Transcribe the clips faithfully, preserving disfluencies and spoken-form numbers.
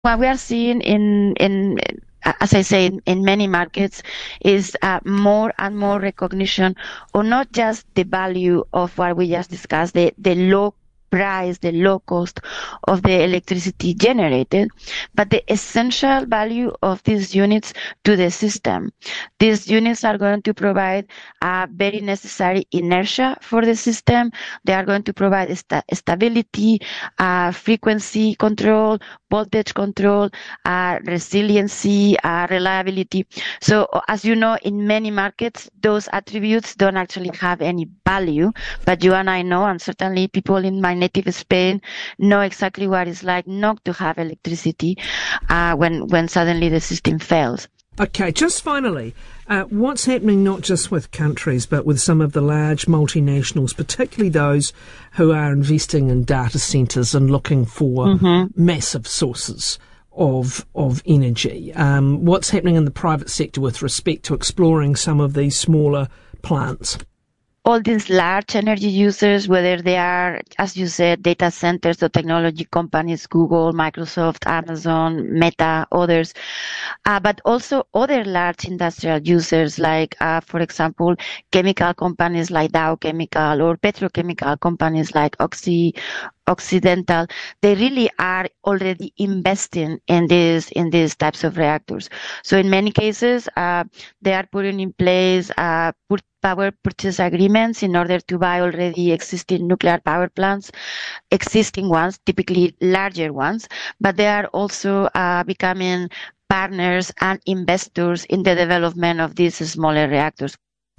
What we are seeing in in as I say, in, in many markets, is uh, more and more recognition, or not just the value of what we just discussed, the, the low price, the low cost of the electricity generated, but the essential value of these units to the system. These units are going to provide a very necessary inertia for the system. They are going to provide sta- stability, uh, frequency control, voltage control, uh, resiliency, uh, reliability. So as you know, in many markets, those attributes don't actually have any value, but you and I know, and certainly people in my native Spain know exactly what it's like not to have electricity uh, when, when suddenly the system fails. Okay, just finally, uh, what's happening not just with countries but with some of the large multinationals, particularly those who are investing in data centres and looking for mm-hmm. massive sources of of energy? Um, what's happening in the private sector with respect to exploring some of these smaller plants? All these large energy users, whether they are, as you said, data centers or technology companies, Google, Microsoft, Amazon, Meta, others, uh, but also other large industrial users like, uh, for example, chemical companies like Dow Chemical or petrochemical companies like Oxy, Occidental, they really are already investing in these in these types of reactors. So in many cases, uh, they are putting in place uh, put power purchase agreements in order to buy already existing nuclear power plants, existing ones, typically larger ones, but they are also uh, becoming partners and investors in the development of these smaller reactors.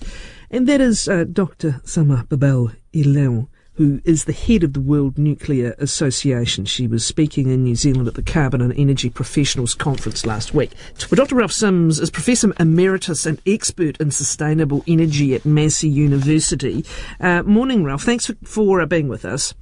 And that is uh, Doctor Sama Babel-Ilao, who is the head of the World Nuclear Association. She was speaking in New Zealand at the Carbon and Energy Professionals Conference last week. Well, Doctor Ralph Sims is Professor Emeritus and expert in sustainable energy at Massey University. Uh, morning, Ralph. Thanks for, for uh, being with us.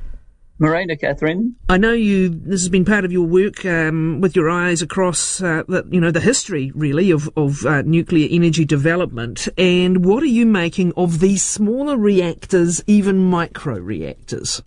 Morena, Catherine. I know you. This has been part of your work um, with your eyes across, uh, the, you know, the history really of of uh, nuclear energy development. And what are you making of these smaller reactors, even micro reactors?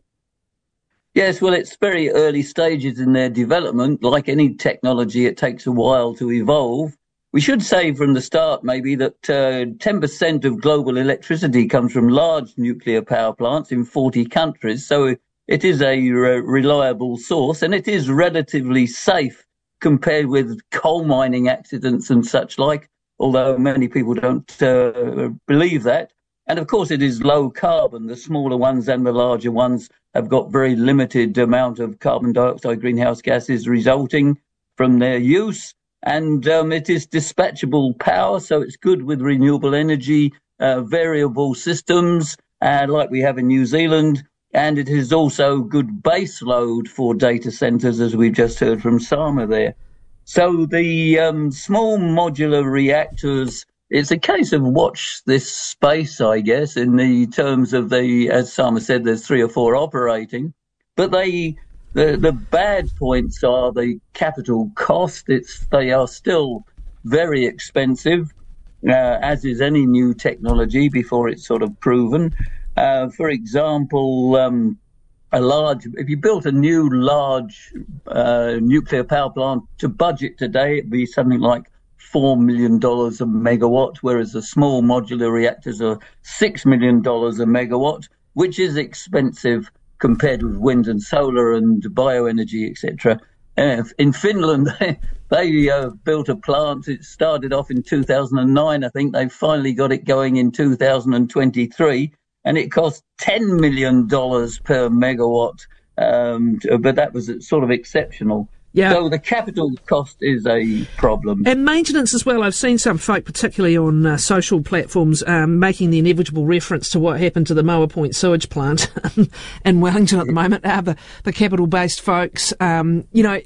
Yes, well, it's very early stages in their development. Like any technology, it takes a while to evolve. We should say from the start, maybe, that uh, ten percent of global electricity comes from large nuclear power plants in forty countries. So it is a re- reliable source, and it is relatively safe compared with coal mining accidents and such like, although many people don't uh, believe that. And of course, it is low carbon. The smaller ones and the larger ones have got very limited amount of carbon dioxide greenhouse gases resulting from their use. And um, it is dispatchable power, so it's good with renewable energy, uh, variable systems, uh, like we have in New Zealand. And it is also good base load for data centers, as we've just heard from Sama there. So the um, small modular reactors, it's a case of watch this space, I guess, in the terms of the, as Sama said, there's three or four operating. But they, the, the bad points are the capital cost. It's, they are still very expensive, uh, as is any new technology before it's sort of proven. Uh, for example, um, a large, if you built a new large uh, nuclear power plant to budget today, it'd be something like four million dollars a megawatt, whereas the small modular reactors are six million dollars a megawatt, which is expensive compared with wind and solar and bioenergy, et cetera. Uh, in Finland, they, they uh, built a plant. It started off in two thousand nine, I think. They finally got it going in two thousand twenty-three. And it cost ten million dollars per megawatt, um, but that was sort of exceptional. Yeah. So the capital cost is a problem. And maintenance as well. I've seen some folk, particularly on uh, social platforms, um, making the inevitable reference to what happened to the Moa Point sewage plant in Wellington at the moment. Uh, the, the capital-based folks, um, you know,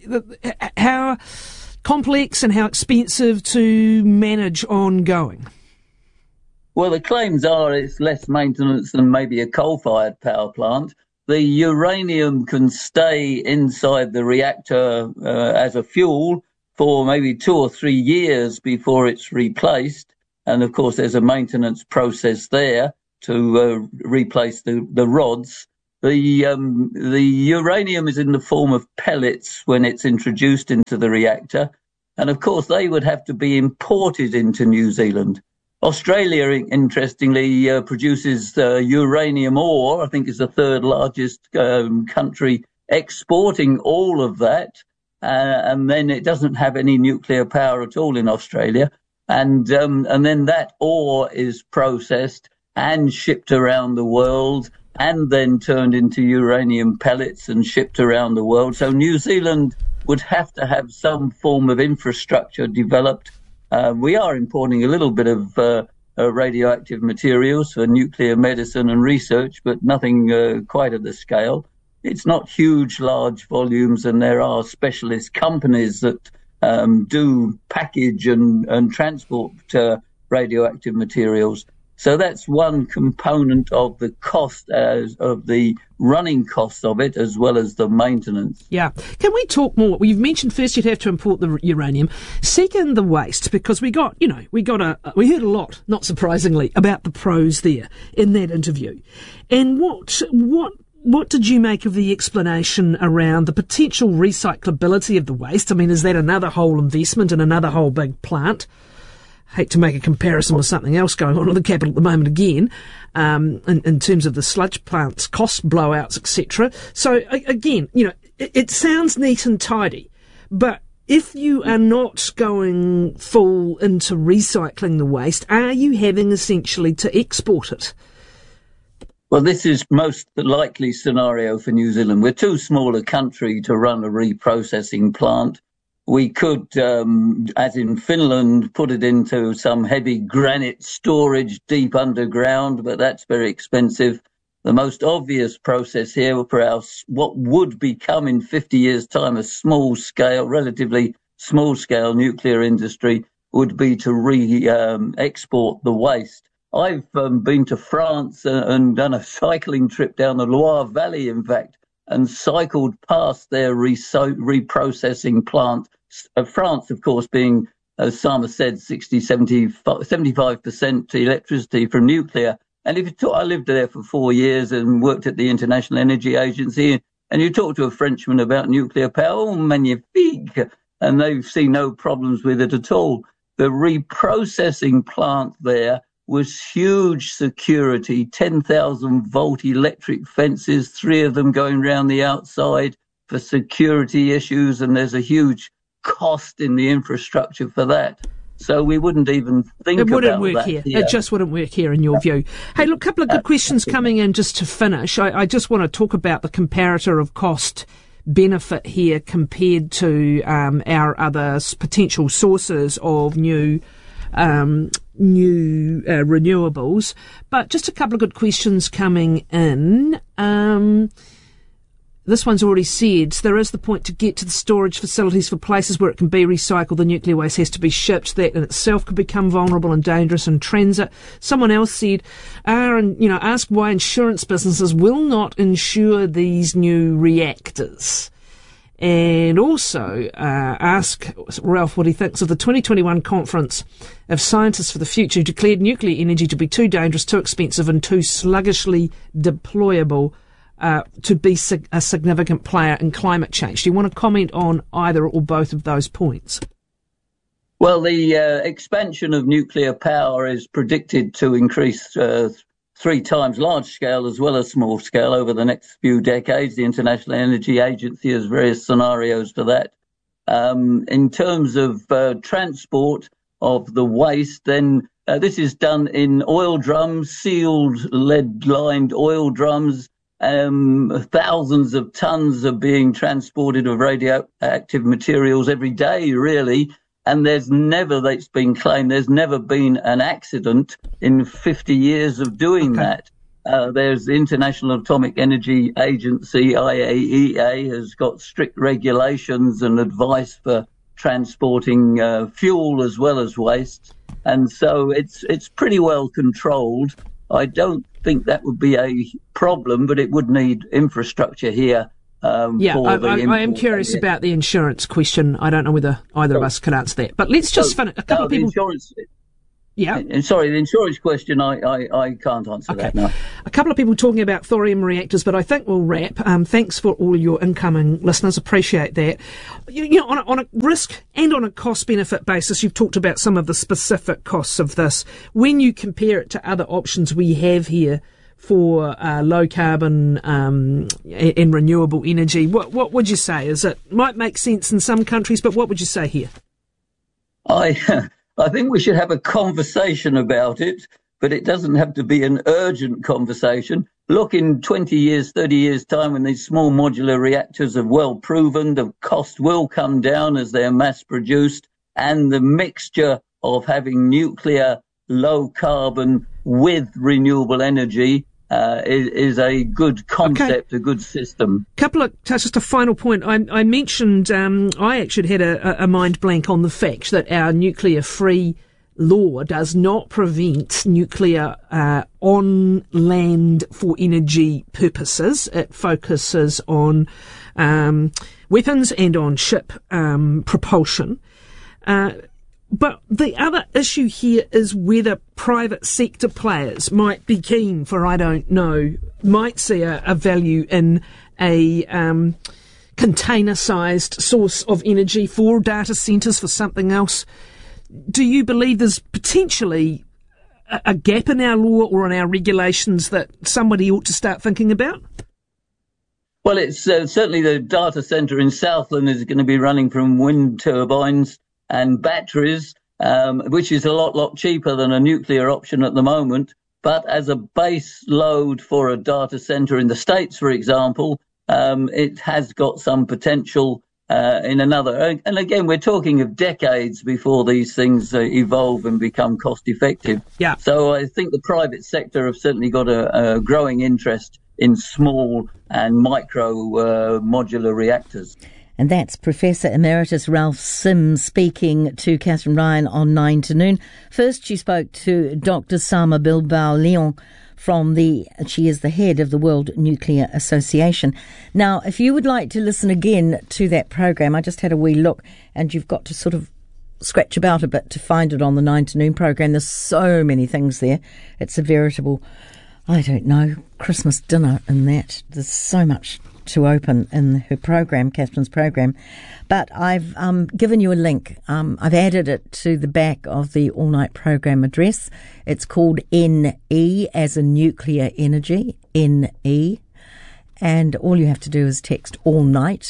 how complex and how expensive to manage ongoing. Well, the claims are it's less maintenance than maybe a coal-fired power plant. The uranium can stay inside the reactor uh, as a fuel for maybe two or three years before it's replaced. And, of course, there's a maintenance process there to uh, replace the, the rods. The um, the uranium is in the form of pellets when it's introduced into the reactor, and of course they would have to be imported into New Zealand. Australia, interestingly, uh, produces uh, uranium ore. I think is the third largest um, country exporting all of that, uh, and then it doesn't have any nuclear power at all in Australia, and um, and then that ore is processed and shipped around the world, and then turned into uranium pellets and shipped around the world. So New Zealand would have to have some form of infrastructure developed. Uh, we are importing a little bit of uh, uh, radioactive materials for nuclear medicine and research, but nothing uh, quite at the scale. It's not huge, large volumes, and there are specialist companies that um, do package and, and transport uh, radioactive materials. So that's one component of the cost, as of the running costs of it, as well as the maintenance. Yeah. Can we talk more? Well, you've mentioned first you'd have to import the uranium. Second, the waste, because we got, you know, we got a, we heard a lot, not surprisingly, about the pros there in that interview. And what, what, what did you make of the explanation around the potential recyclability of the waste? I mean, is that another whole investment in another whole big plant? Hate to make a comparison with something else going on in the capital at the moment again, um, in, in terms of the sludge plants, cost blowouts, et cetera. So again, you know, it, it sounds neat and tidy, but if you are not going full into recycling the waste, are you having essentially to export it? Well, this is most likely scenario for New Zealand. We're too small a country to run a reprocessing plant. We could, um, as in Finland, put it into some heavy granite storage deep underground, but that's very expensive. The most obvious process here for our, what would become in fifty years' time a small-scale, relatively small-scale nuclear industry would be to re-export um, the waste. I've um, been to France and, and done a cycling trip down the Loire Valley, in fact, and cycled past their re- reprocessing plant. Uh, France, of course, being, as Sama said, sixty, seventy, seventy-five percent electricity from nuclear. And if you talk, I lived there for four years and worked at the International Energy Agency, and you talk to a Frenchman about nuclear power, oh, magnifique, and they've seen no problems with it at all. The reprocessing plant there was huge security, ten thousand volt electric fences, three of them going round the outside for security issues, and there's a huge cost in the infrastructure for that. So we wouldn't even think about that. It wouldn't work here. here. It just wouldn't work here in your view. Hey, look, a couple of good questions coming in just to finish. I, I just want to talk about the comparator of cost benefit here compared to um, our other potential sources of new um, new uh, renewables. But just a couple of good questions coming in. Um, This one's already said, there is the point to get to the storage facilities for places where it can be recycled. The nuclear waste has to be shipped. That in itself could become vulnerable and dangerous in transit. Someone else said, uh, and, you know, ask why insurance businesses will not insure these new reactors. And also uh, ask Ralph what he thinks of the twenty twenty-one conference of scientists for the future who declared nuclear energy to be too dangerous, too expensive and too sluggishly deployable Uh, to be sig- a significant player in climate change. Do you want to comment on either or both of those points? Well, the uh, expansion of nuclear power is predicted to increase uh, three times large scale as well as small scale over the next few decades. The International Energy Agency has various scenarios for that. Um, in terms of uh, transport of the waste, then uh, this is done in oil drums, sealed lead-lined oil drums. Um, thousands of tons are being transported of radioactive materials every day, really. And there's never, it's been claimed, there's never been an accident in fifty years of doing okay. that. Uh, there's the International Atomic Energy Agency, I A E A, has got strict regulations and advice for transporting uh, fuel as well as waste. And so it's it's pretty well controlled. I don't think that would be a problem, but it would need infrastructure here. Um, yeah, for I, the I, I am curious yeah. about the insurance question. I don't know whether either so, of us could answer that. But let's just so, finish. A couple no, of people. Insurance, Yeah. And, and sorry, the insurance question, I, I, I can't answer okay. that now. A couple of people talking about thorium reactors, but I think we'll wrap. Um, thanks for all your incoming listeners. Appreciate that. You, you know, on a, on a risk and on a cost-benefit basis, you've talked about some of the specific costs of this. When you compare it to other options we have here for uh, low carbon um, and renewable energy, what, what would you say? Is it might make sense in some countries, but what would you say here? I... I think we should have a conversation about it, but it doesn't have to be an urgent conversation. Look, in twenty years, thirty years' time, when these small modular reactors are well proven, the cost will come down as they're mass produced, and the mixture of having nuclear, low carbon with renewable energy Uh, is, is a good concept, okay. A good system. Couple of, just a final point. I, I mentioned, um, I actually had a, a mind blank on the fact that our nuclear-free law does not prevent nuclear uh, on land for energy purposes. It focuses on um, weapons and on ship um, propulsion. Uh, But the other issue here is whether private sector players might be keen for, I don't know, might see a, a value in a um, container-sized source of energy for data centres, for something else. Do you believe there's potentially a, a gap in our law or in our regulations that somebody ought to start thinking about? Well, it's uh, certainly the data centre in Southland is going to be running from wind turbines and batteries, um, which is a lot, lot cheaper than a nuclear option at the moment. But as a base load for a data center in the States, for example, um, it has got some potential uh, in another. And again, we're talking of decades before these things uh, evolve and become cost effective. Yeah. So I think the private sector have certainly got a, a growing interest in small and micro uh, modular reactors. And that's Professor Emeritus Ralph Sims speaking to Catherine Ryan on nine to noon. First, she spoke to Doctor Sama Bilbao-Leon from the, she is the head of the World Nuclear Association. Now, if you would like to listen again to that program, I just had a wee look, and you've got to sort of scratch about a bit to find it on the nine to noon program. There's so many things there. It's a veritable, I don't know, Christmas dinner in that. There's so much to open in her program, Catherine's program. But I've um, given you a link. Um, I've added it to the back of the all-night program address. It's called N E, as in nuclear energy, N E. And all you have to do is text all night,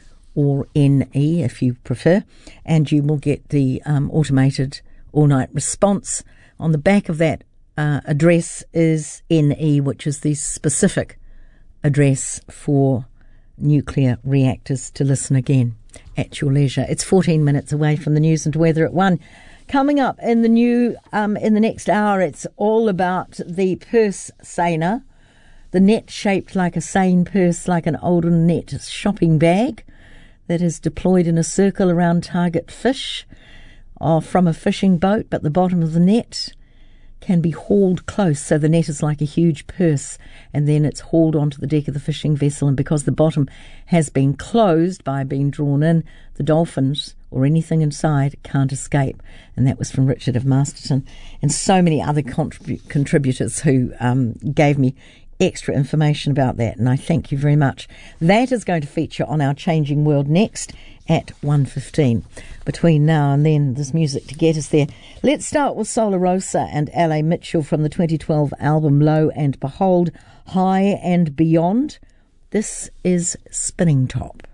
or N E if you prefer, and you will get the um, automated all-night response. On the back of that uh, address is N E, which is the specific address for nuclear reactors to listen again at your leisure. It's fourteen minutes away from the news and weather at one. Coming up in the new, um, in the next hour, it's all about the purse seiner, the net shaped like a seine purse, like an olden net shopping bag that is deployed in a circle around target fish or from a fishing boat, but the bottom of the net can be hauled close, so the net is like a huge purse, and then it's hauled onto the deck of the fishing vessel, and because the bottom has been closed by being drawn in, the dolphins or anything inside can't escape. And that was from Richard of Masterton and so many other contrib- contributors who um, gave me extra information about that, and I thank you very much. That is going to feature on Our Changing World next at one fifteen. Between now and then, there's music to get us there. Let's start with Solar Rosa and L A Mitchell from the twenty twelve album Lo and Behold, High and Beyond. This is Spinning Top.